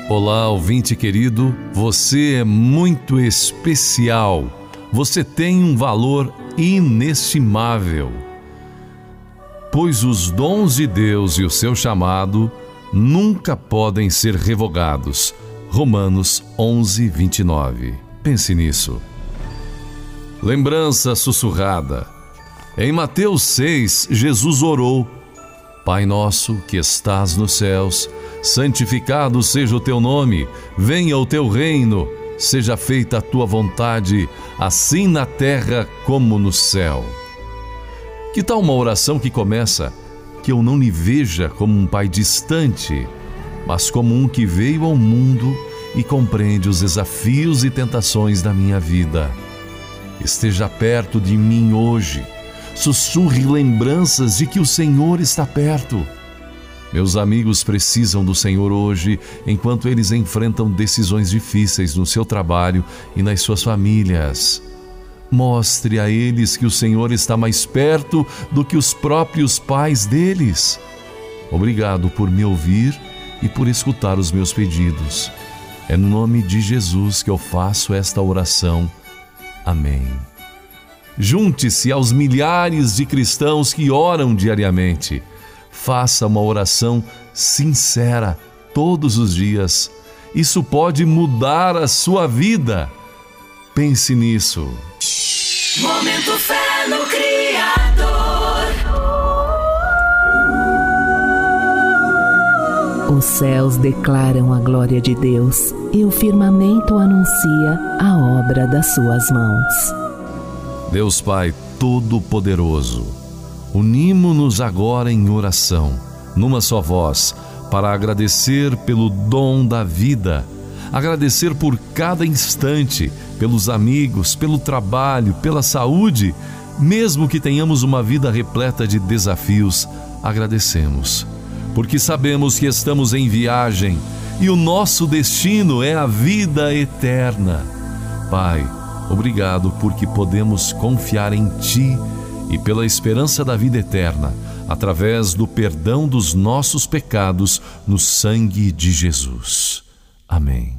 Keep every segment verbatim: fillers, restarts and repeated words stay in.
Olá, ouvinte querido, você é muito especial, você tem um valor inestimável, pois os dons de Deus e o seu chamado nunca podem ser revogados. Romanos onze, vinte e nove. Pense nisso. Lembrança sussurrada. Em Mateus seis, Jesus orou: Pai nosso que estás nos céus, santificado seja o teu nome, venha o teu reino, seja feita a tua vontade, assim na terra como no céu. Que tal uma oração que começa: que eu não lhe veja como um pai distante, mas como um que veio ao mundo e compreende os desafios e tentações da minha vida. Esteja perto de mim hoje, sussurre lembranças de que o Senhor está perto. Meus amigos precisam do Senhor hoje, enquanto eles enfrentam decisões difíceis no seu trabalho e nas suas famílias. Mostre a eles que o Senhor está mais perto do que os próprios pais deles. Obrigado por me ouvir e por escutar os meus pedidos. É no nome de Jesus que eu faço esta oração. Amém. Junte-se aos milhares de cristãos que oram diariamente. Faça uma oração sincera todos os dias. Isso pode mudar a sua vida. Pense nisso. Momento Fé no Criador. Os céus declaram a glória de Deus e o firmamento anuncia a obra das suas mãos. Deus Pai Todo-Poderoso, unimo-nos agora em oração, numa só voz, para agradecer pelo dom da vida, agradecer por cada instante, pelos amigos, pelo trabalho, pela saúde. Mesmo que tenhamos uma vida repleta de desafios, agradecemos, porque sabemos que estamos em viagem e o nosso destino é a vida eterna. Pai, obrigado porque podemos confiar em Ti e pela esperança da vida eterna, através do perdão dos nossos pecados no sangue de Jesus. Amém.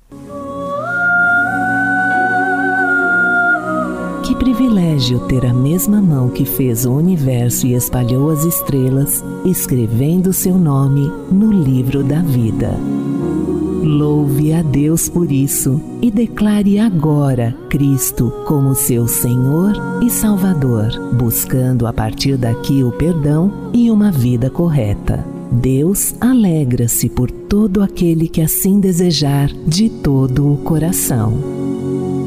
Que privilégio ter a mesma mão que fez o universo e espalhou as estrelas, escrevendo seu nome no livro da vida. Louve a Deus por isso e declare agora Cristo como seu Senhor e Salvador, buscando a partir daqui o perdão e uma vida correta. Deus alegra-se por todo aquele que assim desejar de todo o coração.